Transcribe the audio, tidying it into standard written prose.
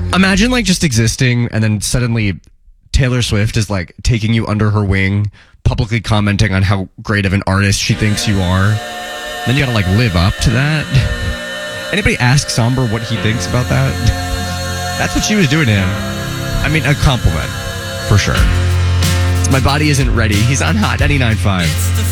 Imagine like just existing and then suddenly Taylor Swift is like taking you under her wing, publicly commenting on how great of an artist she thinks you are. Then you gotta like live up to that. Anybody ask Somber what he thinks about that? That's what she was doing to him. I mean, a compliment, for sure. My body isn't ready. He's on Hot 99.5.